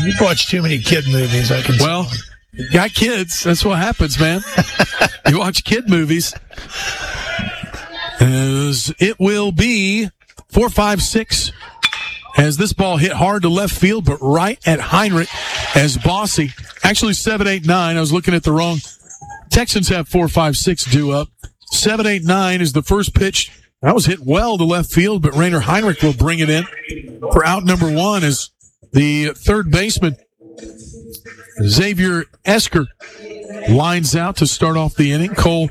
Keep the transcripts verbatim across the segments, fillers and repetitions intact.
You've watched too many kid movies, I can Well, you got kids. That's what happens, man. You watch kid movies. As it will be four five six as this ball hit hard to left field, but right at Heinrich as Bossy. Actually, seven eight nine. I was looking at the wrong. Texans have four five six due up. seven eight nine is the first pitch. That was hit well to left field, but Rainer Heinrich will bring it in for out number one as the third baseman, Xavier Esker, lines out to start off the inning. Cole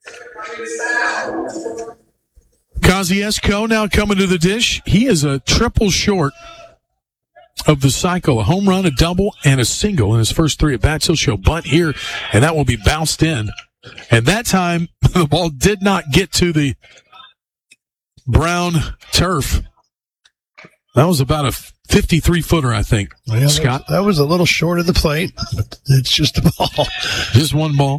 Kosciuszko now coming to the dish. He is a triple short of the cycle. A home run, a double, and a single in his first three at-bats. He'll show bunt here, and that will be bounced in. And that time, the ball did not get to the brown turf. That was about a fifty-three footer, I think. Well, Scott? That was a little short of the plate, but it's just a ball. Just one ball.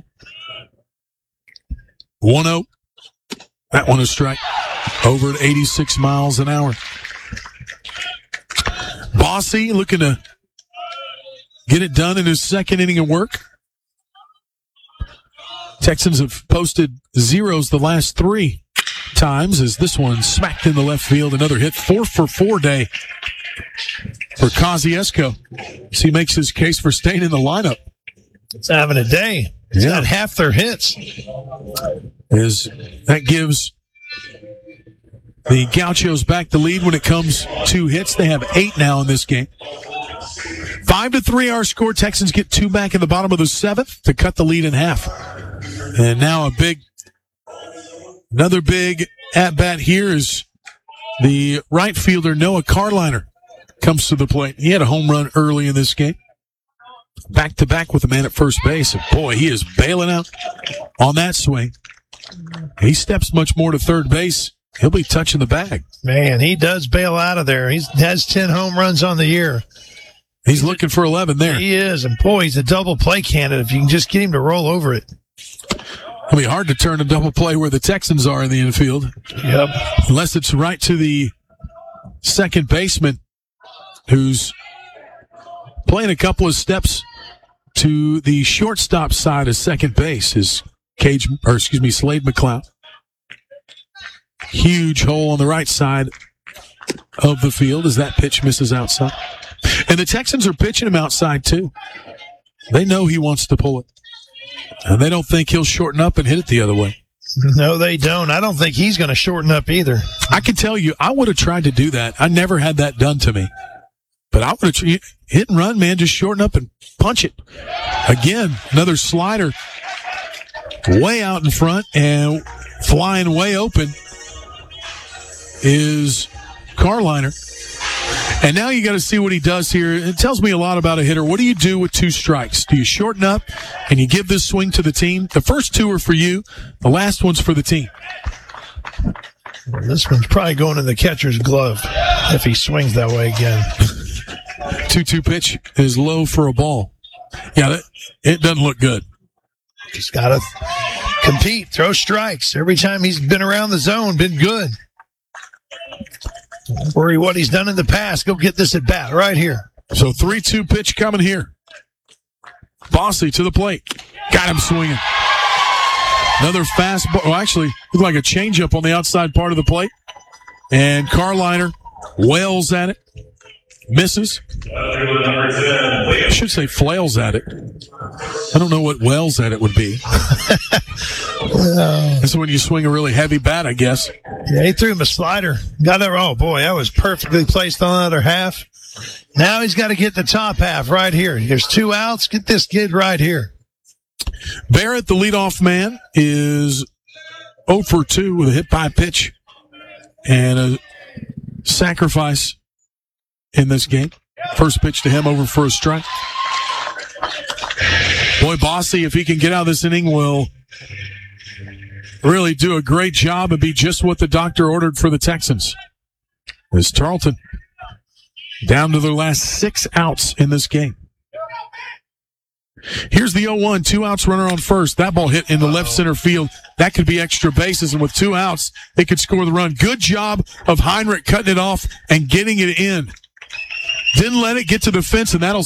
one oh. That one is strike. Over at eighty-six miles an hour. Bossy looking to get it done in his second inning of work. Texans have posted zeros the last three times as this one smacked in the left field. Another hit. Four for four day for Kosciuszko. So he makes his case for staying in the lineup. It's having a day. It's Yeah. got half their hits. As that gives the Gauchos back the lead when it comes to hits. They have eight now in this game. Five to three our score. Texans get two back in the bottom of the seventh to cut the lead in half. And now a big, another big at-bat here is the right fielder Noah Carliner comes to the plate. He had a home run early in this game. Back-to-back with a man at first base. And boy, he is bailing out on that swing. He steps much more to third base. He'll be touching the bag. Man, he does bail out of there. He has ten home runs on the year. He's looking for eleven there. He is, and boy, he's a double play candidate if you can just get him to roll over it. It'll be hard to turn a double play where the Texans are in the infield. Yep. Unless it's right to the second baseman who's playing a couple of steps to the shortstop side of second base is Cage, or excuse me, Slade McLeod. Huge hole on the right side of the field as that pitch misses outside. And the Texans are pitching him outside too. They know he wants to pull it. And they don't think he'll shorten up and hit it the other way. No, they don't. I don't think he's going to shorten up either. I can tell you, I would have tried to do that. I never had that done to me. But I would have tried, hit and run, man, just shorten up and punch it. Again, another slider way out in front and flying way open is Carliner. And now you got to see what he does here. It tells me a lot about a hitter. What do you do with two strikes? Do you shorten up and you give this swing to the team? The first two are for you. The last one's for the team. This one's probably going in the catcher's glove if he swings that way again. two two pitch is low for a ball. Yeah, that, it doesn't look good. Just got to compete, throw strikes. Every time he's been around the zone, been good. Don't worry what he's done in the past. Go get this at bat right here. So three two pitch coming here. Bossy to the plate. Got him swinging. Another fastball. Well, actually, looked like a changeup on the outside part of the plate. And Carliner wails at it. Misses. I should say flails at it. I don't know what wails at it would be. Well, That's when you swing a really heavy bat, I guess. yeah, he threw him a slider. Got there. Oh, boy, that was perfectly placed on the other half. Now he's got to get the top half right here. There's two outs. Get this kid right here. Barrett, the leadoff man, is oh for two with a hit by pitch and a sacrifice in this game. First pitch to him over for a strike. Boy, Bossy, if he can get out of this inning, will really do a great job and be just what the doctor ordered for the Texans. As Tarleton down to their last six outs in this game. Here's the oh one, two outs, runner on first. That ball hit in the left center field. That could be extra bases, and with two outs, they could score the run. Good job of Heinrich cutting it off and getting it in. Didn't let it get to the fence, and that'll